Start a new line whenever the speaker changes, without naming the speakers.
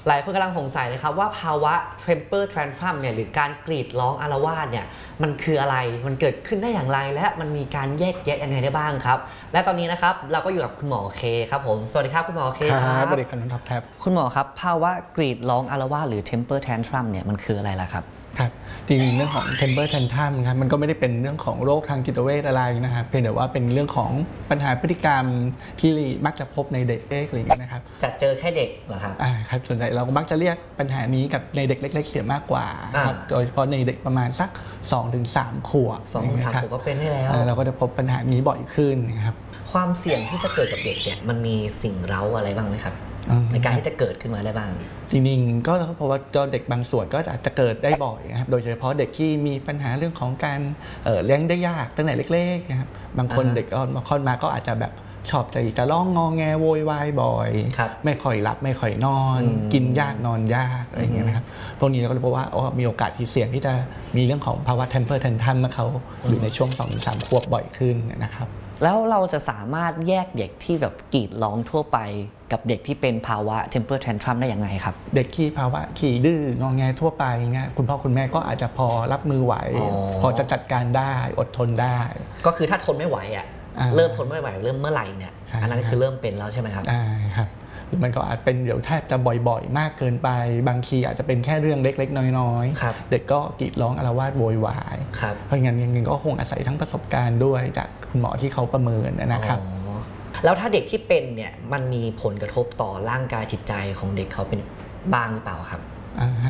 หลายคนกำลังสงสัยนะครับว่าภาวะ temper tantrum เนี่ยหรือการกรีดร้องอาละวาดเนี่ยมันคืออะไรมันเกิดขึ้นได้อย่างไรและมันมีการแยกแยะยังไงได้บ้างครับและตอนนี้นะครับเราก็อยู่กับคุณหมอเคครับผมสวัสดีครับคุณหมอเคครับ
สวัสดีครับน้องท็อปครับ
คุณหมอครับภาวะกรีดร้องอาละวาดหรือ temper tantrum เนี่ยมันคืออะไรล่ะครับ
ครับจริงๆเรื่องของ temper tantrum ครับมันก็ไม่ได้เป็นเรื่องของโรคทางจิตเวชอะไรนะครับเพียงแต่ว่าเป็นเรื่องของปัญหาพฤติกรรมที่มักจะพบในเด็กเล็กอะไรอย่างเงี้ยนะครับ
จะเจอแค่เด็กเหรอครับ
ครับส่วนใหญ่เราก็มักจะเรียกปัญหานี้กับในเด็กเล็กๆเสียมากกว่าครับโดยเฉพาะในเด็กประมาณสัก 2-3 ขวบ
2-3 ขวบก็เป็นได้แล้ว
เราก็จะพบปัญหานี้บ่อยขึ้นนะครับ
ความเสี่ยงที่จะเกิดกับเด็กเนี่ยมันมีสิ่งเร้าอะไรบ้างไหมครับในการที่จะเกิดขึ้นมาได้บ้าง
จริงๆก็เพราะว่าเด็กบางส่วนก็อาจจะเกิดได้บ่อยนะครับโดยเฉพาะเด็กที่มีปัญหาเรื่องของการเลี้ยงได้ยากตั้งแต่เล็กๆนะครับบางคนเด็กมาคลอดมาก็อาจจะแบบชอบจะร้องงอแงโวยวายบ่อยไม่ค่อยหลับไม่ค่อยนอนกินยากนอนยากอะไรอย่างเงี้ยนะครับพวกนี้เราก็เลยพบว่ามีโอกาสที่เสี่ยงที่จะมีเรื่องของภาวะ temper tantrum เมื่อเขาอยู่ในช่วง 2-3 ขวบบ่อยขึ้นนะครับ
แล้วเราจะสามารถแยกเด็กที่แบบกรีดร้องทั่วไปกับเด็กที่เป็นภาวะ temper tantrum ได้ยังไงครับ
เด็กที่ภาวะขี้ดื้องอแงทั่วไปเงี้ยคุณพ่อคุณแม่ก็อาจจะพอรับมือไหวพอจะจัดการได้อดทนได้
ก็คือถ้าทนไม่ไหวเริ่มทนไม่ไหวเริ่มเมื่อไหร่เนี่ยอันนั้นคือเริ่มเป็นแล้วใช่ไหมครับ
ครับหรือมันก็อาจเป็นเดี๋ยวแทบจะบ่อยๆมากเกินไปบางทีอาจจะเป็นแค่เรื่องเล็กๆน้อยๆเด็กก็กรีดร้องอาละวาดโวยวายเพราะงั้นยังก็คงอาศัยทั้งประสบการณ์ด้วยจากคุณหมอที่เขาประเมินนะครับ
แล้วถ้าเด็กที่เป็นเนี่ยมันมีผลกระทบต่อร่างกายจิตใจของเด็กเขาเป็นบ้างหรือเปล่าครับ